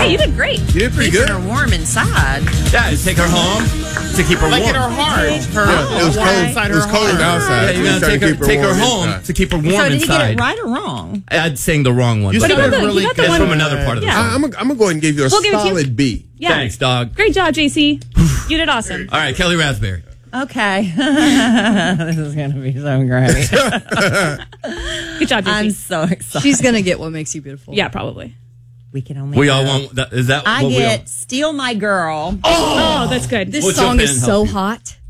you did great. You did pretty good. Keeping her warm inside. Yeah, to take her home, to keep her Like warm. in her heart. It was cold. Inside It was her cold heart. outside. Yeah, you gotta take her warm home inside. to keep her warm So did he inside. get it right or wrong? I'd saying the wrong one. You but sounded got the- really you got the good. that's one- from another part of the Yeah. song. I'm gonna go ahead and give you a We'll give it to you. solid B. Yeah. Thanks, dog. Great job, JC. You did awesome. All right, Kelly Raspberry. Okay. This is going to be so great. Good job, JC. I'm so excited. She's going to get What Makes You Beautiful. Yeah, probably. We can only We all hope. want that. Is that I what we all? get Steal My Girl. Oh, that's good. This We'll song jump in is and so help you. hot.